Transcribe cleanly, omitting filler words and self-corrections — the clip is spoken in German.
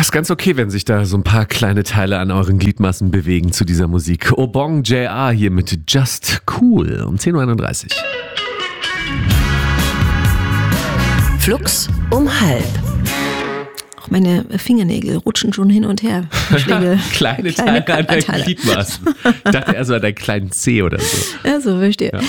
ist ganz okay, wenn sich da so ein paar kleine Teile an euren Gliedmaßen bewegen zu dieser Musik. Obong J.R. hier mit Just Cool um 10.31 Uhr. Flux um 12:30. Auch meine Fingernägel rutschen schon hin und her. Kleine Teile an deinen Gliedmaßen. Ich dachte eher so an deinen kleinen Zeh oder so. Ja, so verstehe. Ja.